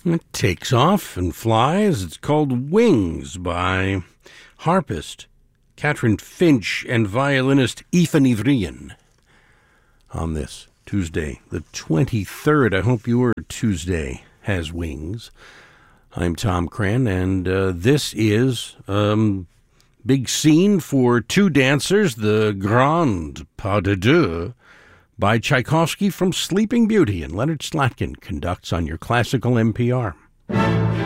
It takes off and flies. It's called Wings by harpist Catherine Finch and violinist Aoife Ní Bhríain on this Tuesday, the 23rd. I hope your Tuesday has wings. I'm Tom Cran, and this is big scene for two dancers, the Grand Pas de Deux by Tchaikovsky from Sleeping Beauty, and Leonard Slatkin conducts on your classical NPR.